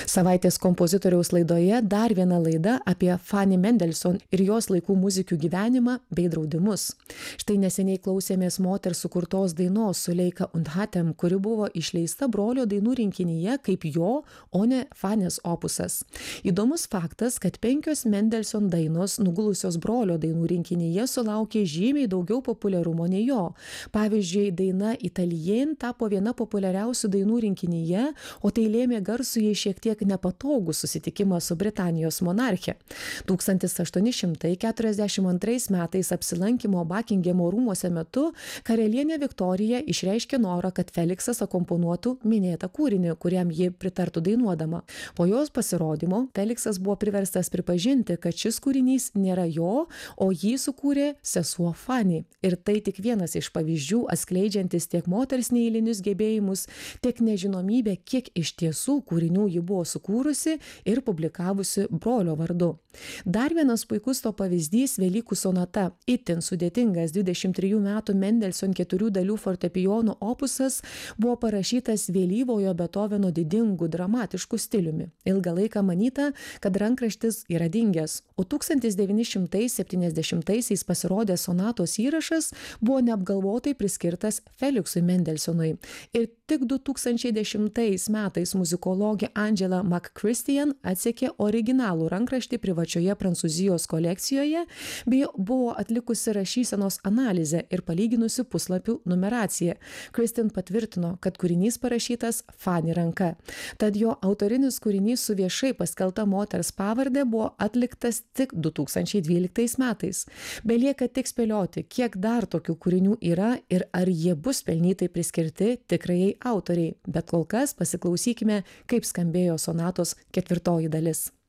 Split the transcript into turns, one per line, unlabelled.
Savaitės kompozitoriaus laidoje dar viena laida apie Fanny Mendelssohn ir jos laikų muzikių gyvenimą bei draudimus. Štai neseniai klausėmės moters sukurtos dainos Suleika und Hatem, kuri buvo išleista brolio dainų rinkinyje kaip jo, o ne Fanės opusas. Įdomus faktas, kad 5 Mendelssohn dainos nugulusios brolio dainų rinkinyje sulaukė žymiai daugiau populiarumo nei jo. Pavyzdžiui, daina Italien tapo viena populiariausių dainų rinkinyje, o tai lėmė garsų jai šiek tiek nepatogų susitikimą su Britanijos monarche. 1842 metais apsilankymo Bakingemo rūmuose metu karalienė Viktorija išreiškė norą, kad Feliksas akomponuotų minėtą kūrinį, kuriam ji pritartų dainuodama. Po jos pasirodymo Feliksas buvo priverstas pripažinti, kad šis kūrinys nėra jo, o jį sukūrė sesuo Fanny. Ir tai tik vienas iš pavyzdžių atskleidžiantis tiek moters neeilinius gebėjimus, tiek nežinomybę, kiek iš tiesų kūrinių ji buvo sukūrusi ir publikavusi brolio vardu. Dar vienas puikus to pavyzdys Velykų sonata. Itin sudėtingas 23 metų Mendelssohn 4 dalių fortepijono opusas buvo parašytas vėlyvojo Beethoveno didingu dramatišku stiliumi. Ilgą laiką manyta, kad rankraštis yra dingęs, o 1970-aisiais pasirodęs sonatos įrašas buvo neapgalvotai priskirtas Feliksui Mendelssohnui. Ir tik 2010 metais muzikologė Angela McChristian atsekė originalų rankraštį privačioje Prancūzijos kolekcijoje bei buvo atlikusi rašysenos analizę ir palyginusi puslapių numeraciją. Christian patvirtino, kad kūrinys parašytas Fanny ranka. Tad jo autorinis kūrinys su viešai paskelbta moters pavardė buvo atliktas tik 2012 metais. Belieka tik spėlioti, kiek dar tokių kūrinių yra ir ar jie bus pelnytai priskirti tikrajai autoriai. Bet kol kas pasiklausykime, kaip skambėjo sonatos 4 dalis.